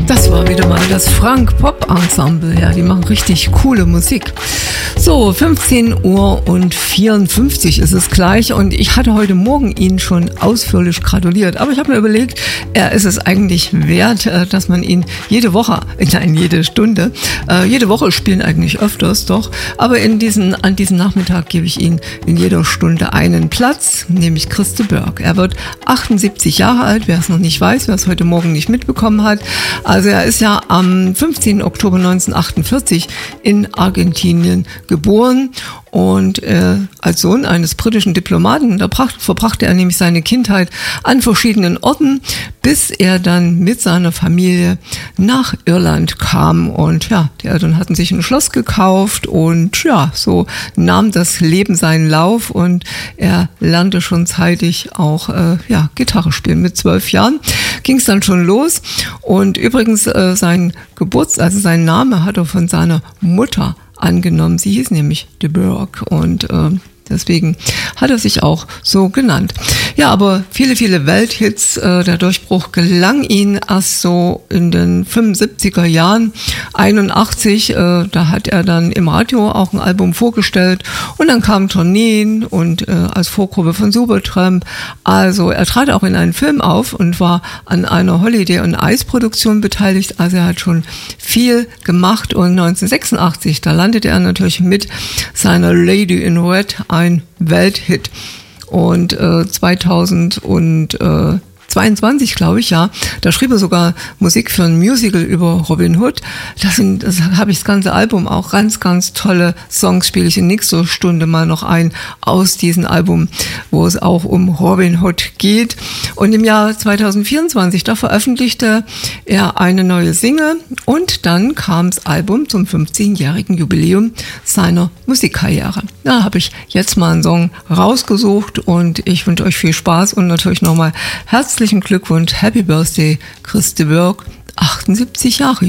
Das war wieder mal das Frank Pop Ensemble. Ja, die machen richtig coole Musik. So, 15:54 Uhr ist es gleich und ich hatte heute Morgen ihn schon ausführlich gratuliert. Aber ich habe mir überlegt, er ist es eigentlich wert, dass man ihn jede Woche, nein, jede Stunde, jede Woche spielen eigentlich öfters doch. Aber an diesem Nachmittag gebe ich ihm in jeder Stunde einen Platz, nämlich Chris de Burgh. Er wird 78 Jahre alt, wer es noch nicht weiß, wer es heute Morgen nicht mitbekommen hat. Also er ist ja am 15. Oktober 1948 in Argentinien geboren und als Sohn eines britischen Diplomaten, verbrachte er nämlich seine Kindheit an verschiedenen Orten, bis er dann mit seiner Familie nach Irland kam und ja, die Eltern hatten sich ein Schloss gekauft und ja, so nahm das Leben seinen Lauf und er lernte schon zeitig auch Gitarre spielen. Mit 12 Jahren ging es dann schon los und übrigens sein Name hat er von seiner Mutter angenommen. Sie hieß nämlich de Burgh und deswegen hat er sich auch so genannt. Ja, aber viele, viele Welthits, der Durchbruch gelang ihm erst so in den 75er Jahren. 81, da hat er dann im Radio auch ein Album vorgestellt und dann kamen Tourneen und als Vorgruppe von Supertramp. Also er trat auch in einen Film auf und war an einer Holiday on Ice Produktion beteiligt. Also er hat schon viel gemacht und 1986, da landete er natürlich mit seiner Lady in Red ein Welthit. Und 2022, glaube ich, ja, da schrieb er sogar Musik für ein Musical über Robin Hood. Das habe ich das ganze Album auch ganz, ganz tolle Songs, spiele ich in nächster Stunde mal noch ein aus diesem Album, wo es auch um Robin Hood geht. Und im Jahr 2024, da veröffentlichte er eine neue Single und dann kam das Album zum 15-jährigen Jubiläum seiner Musikkarriere. Da habe ich jetzt mal einen Song rausgesucht und ich wünsche euch viel Spaß und natürlich nochmal herzlichen Glückwunsch, Happy Birthday, Chris de Burgh, 78 Jahre.